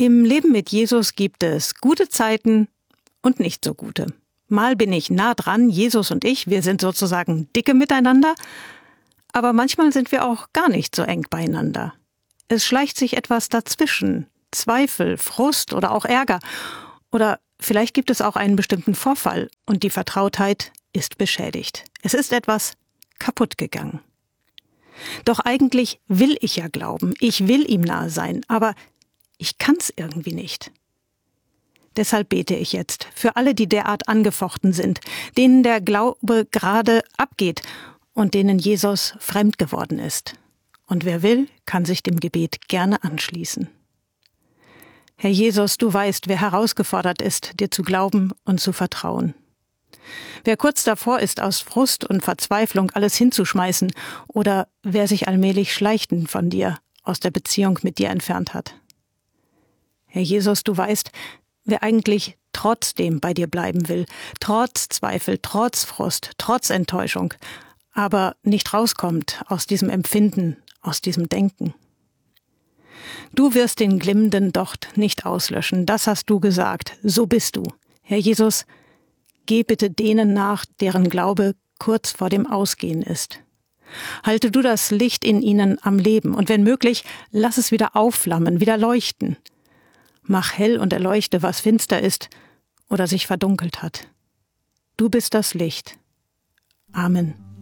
Im Leben mit Jesus gibt es gute Zeiten und nicht so gute. Mal bin ich nah dran, Jesus und ich, wir sind sozusagen dicke miteinander, aber manchmal sind wir auch gar nicht so eng beieinander. Es schleicht sich etwas dazwischen, Zweifel, Frust oder auch Ärger. Oder vielleicht gibt es auch einen bestimmten Vorfall und die Vertrautheit ist beschädigt. Es ist etwas kaputt gegangen. Doch eigentlich will ich ja glauben, ich will ihm nahe sein, aber ich kann's irgendwie nicht. Deshalb bete ich jetzt für alle, die derart angefochten sind, denen der Glaube gerade abgeht und denen Jesus fremd geworden ist. Und wer will, kann sich dem Gebet gerne anschließen. Herr Jesus, du weißt, wer herausgefordert ist, dir zu glauben und zu vertrauen. Wer kurz davor ist, aus Frust und Verzweiflung alles hinzuschmeißen oder wer sich allmählich schleichend von dir, aus der Beziehung mit dir entfernt hat. Herr Jesus, du weißt, wer eigentlich trotzdem bei dir bleiben will, trotz Zweifel, trotz Frust, trotz Enttäuschung, aber nicht rauskommt aus diesem Empfinden, aus diesem Denken. Du wirst den glimmenden Docht nicht auslöschen, das hast du gesagt, so bist du. Herr Jesus, geh bitte denen nach, deren Glaube kurz vor dem Ausgehen ist. Halte du das Licht in ihnen am Leben und wenn möglich, lass es wieder aufflammen, wieder leuchten. Mach hell und erleuchte, was finster ist oder sich verdunkelt hat. Du bist das Licht. Amen.